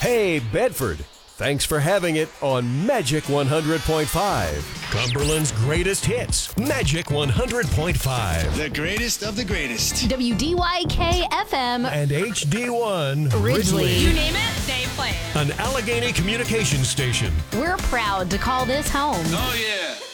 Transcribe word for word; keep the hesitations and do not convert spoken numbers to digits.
Hey, Bedford. Thanks for having it on Magic one hundred point five. Cumberland's greatest hits. Magic one hundred point five. The greatest of the greatest. W D Y K F M. And H D one Ridgely. Ridgely. You name it, they play it. An Allegheny communications station. We're proud to call this home. Oh, yeah.